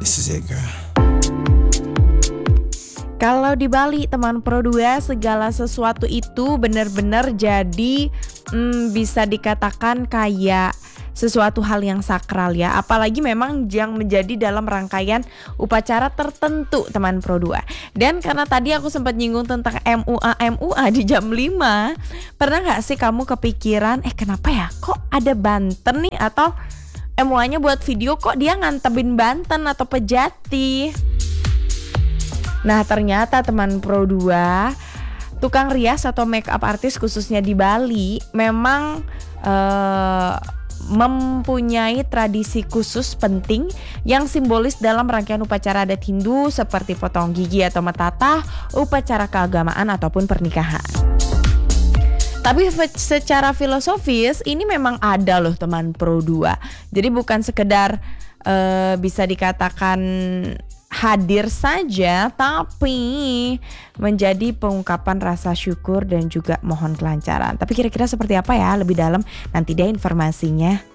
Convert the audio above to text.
This is it, girl. Kalau di Bali teman Pro 2, segala sesuatu itu benar-benar jadi bisa dikatakan kayak sesuatu hal yang sakral ya. Apalagi memang yang menjadi dalam rangkaian upacara tertentu teman Pro 2. Dan karena tadi aku sempat nyinggung tentang MUA di jam 5, pernah gak sih kamu kepikiran kenapa ya kok ada Banten nih, atau MUA-nya buat video kok dia ngantepin Banten atau Pejati. Nah ternyata teman Pro 2, tukang rias atau make up artist khususnya di Bali memang mempunyai tradisi khusus penting yang simbolis dalam rangkaian upacara adat Hindu seperti potong gigi atau metatah, upacara keagamaan ataupun pernikahan. Tapi secara filosofis ini memang ada loh teman Pro 2. Jadi bukan sekedar bisa dikatakan hadir saja, tapi menjadi pengungkapan rasa syukur dan juga mohon kelancaran. Tapi kira-kira seperti apa ya lebih dalam, nanti deh informasinya.